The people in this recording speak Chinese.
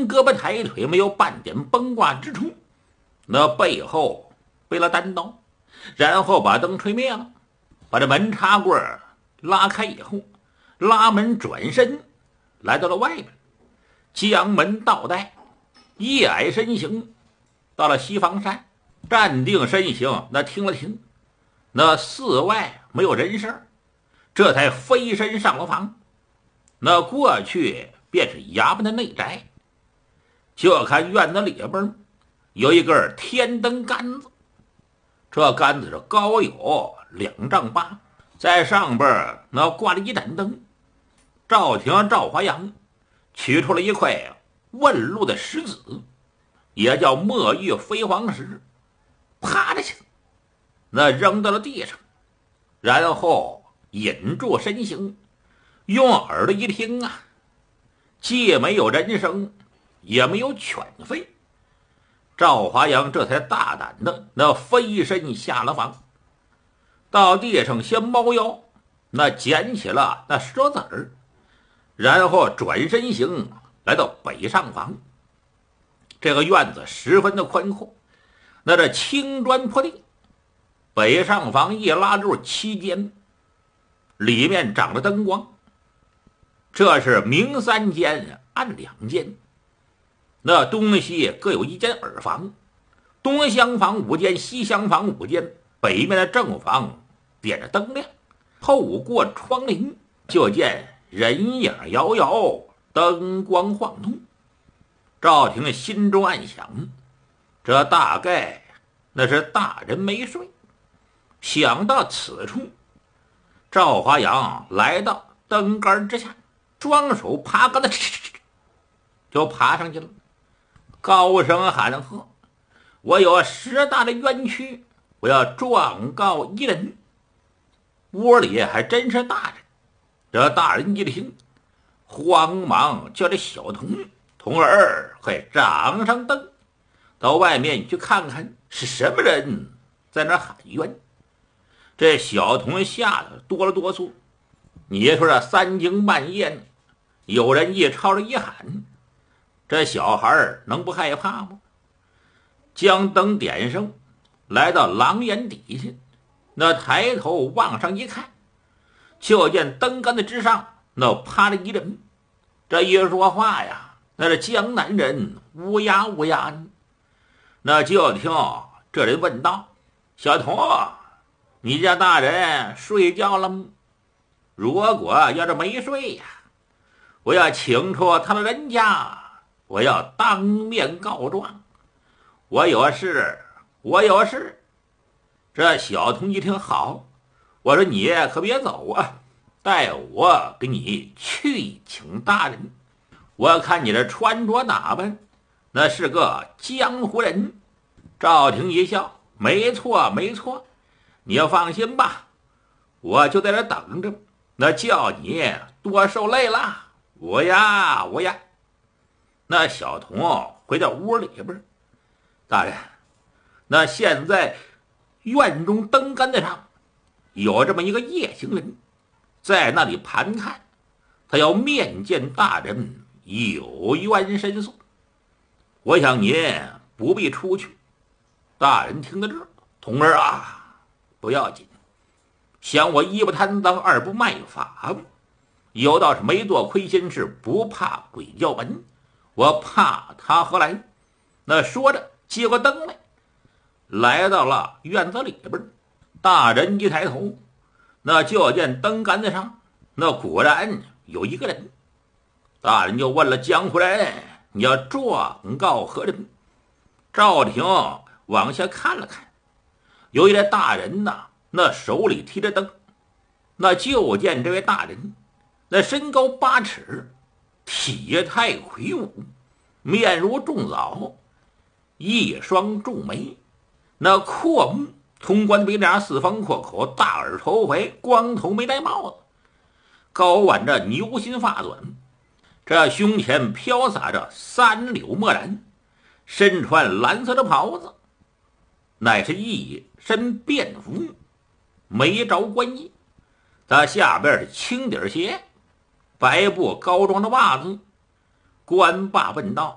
胳膊抬腿，没有半点崩挂之处。那背后背了单刀，然后把灯吹灭了，把这门插棍拉开以后，拉门转身来到了外边，将门倒带，一矮身形到了西房山，站定身形，那听了听，那寺外没有人声，这才飞身上了房。那过去便是衙门的内宅，就看院子里边有一根天灯杆子，这杆子是高有2丈8，在上边那挂了一盏灯。赵廷赵华阳取出了一块问路的石子，也叫墨玉飞黄石，啪的去，那扔到了地上，然后引住身形，用耳朵一听啊，既没有人声，也没有犬吠。赵华阳这才大胆的那飞身下了房，到地上先猫腰，那捡起了那石头子儿，然后转身行来到北上房。这个院子十分的宽阔，那这青砖铺地，北上房一拉就是7间，里面长着灯光。这是明3间，暗2间。那东西各有1间耳房，东厢房5间，西厢房5间，北面的正房点着灯亮，透过窗棂就见人影摇摇，灯光晃动。赵廷心中暗想，这大概那是大人没睡。想到此处，赵华阳来到灯杆之下，双手爬杆子就爬上去了，高声喊喝：我有10大的冤屈，我要状告一人。窝里还真是大人。这大人一听，慌忙叫这小童儿快掌上灯，到外面去看看是什么人在那喊冤。这小童吓得哆了哆嗦，你说这3更半夜呢，有人一吵着一喊，这小孩能不害怕吗？将灯点上，来到廊檐底下，那抬头往上一看，就见灯杆子之上那趴着一人。这一说话呀，那是江南人，乌鸦乌鸦呢。那就听这人问道：小童，你家大人睡觉了吗？如果要是没睡呀，我要请出他的人家，我要当面告状。我有事。这小童一听，好，我说你可别走啊，带我给你去请大人。我看你这穿着打扮，那是个江湖人。赵廷一笑，没错，你要放心吧，我就在这等着，那叫你多受累了。我呀。那小童回到屋里边，大人，那现在院中灯杆子上有这么一个夜行人，在那里盘看，他要面见大人，有冤申诉。我想您不必出去。大人听到这，童儿啊，不要紧，想我一不贪赃，二不卖法，有道是没做亏心事，不怕鬼叫门，我怕他何来？那说着接过灯来到了院子里边。大人一抬头，那就见灯杆子上那果然有一个人。大人就问了：江湖人，你要状告何人？赵廷往下看了看，有一位大人呐，那手里提着灯。那就见这位大人，那身高8尺，体态魁梧，面如重枣，一双重眉，那阔目，通关鼻梁，四方阔口，大耳头回，光头没戴帽子，高挽着牛心发短，这胸前飘洒着3绺墨染，身穿蓝色的袍子，乃是一身便服，没着官衣。他下边是青底鞋，白布高装的袜子。官罢问道：